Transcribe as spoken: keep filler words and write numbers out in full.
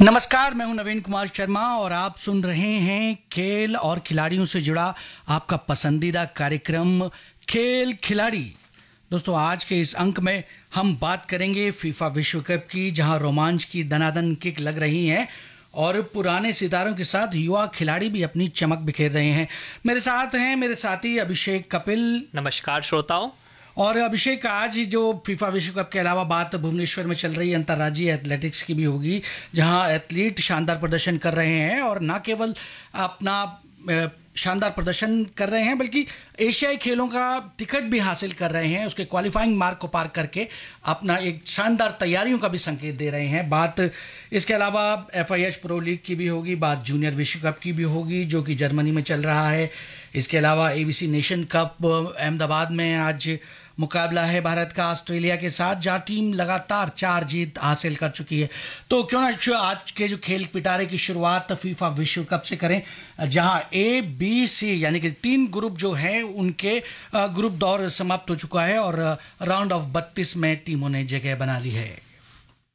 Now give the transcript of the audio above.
नमस्कार, मैं हूं नवीन कुमार शर्मा और आप सुन रहे हैं खेल और खिलाड़ियों से जुड़ा आपका पसंदीदा कार्यक्रम खेल खिलाड़ी। दोस्तों, आज के इस अंक में हम बात करेंगे फीफा विश्व कप की, जहां रोमांच की दनादन किक लग रही है और पुराने सितारों के साथ युवा खिलाड़ी भी अपनी चमक बिखेर रहे हैं। मेरे साथ हैं मेरे साथी अभिषेक कपिल। नमस्कार श्रोताओं। और अभिषेक, आज ही जो फीफा विश्व कप के अलावा बात भुवनेश्वर में चल रही है अंतर्राज्यीय एथलेटिक्स की भी होगी, जहां एथलीट शानदार प्रदर्शन कर रहे हैं और न केवल अपना शानदार प्रदर्शन कर रहे हैं बल्कि एशियाई खेलों का टिकट भी हासिल कर रहे हैं। उसके क्वालिफाइंग मार्क को पार करके अपना एक शानदार तैयारियों का भी संकेत दे रहे हैं। बात इसके अलावा F I H pro league की भी होगी, बात जूनियर विश्व कप की भी होगी जो कि जर्मनी में चल रहा है। इसके अलावा A B C nation cup Ahmedabad में आज मुकाबला है भारत का ऑस्ट्रेलिया के साथ, जहाँ टीम लगातार चार जीत हासिल कर चुकी है। तो क्यों ना आज के जो खेल पिटारे की शुरुआत फीफा विश्व कप से करें, जहां ए बी सी यानी कि तीन ग्रुप जो हैं उनके ग्रुप दौर समाप्त हो चुका है और राउंड ऑफ बत्तीस में टीमों ने जगह बना ली है।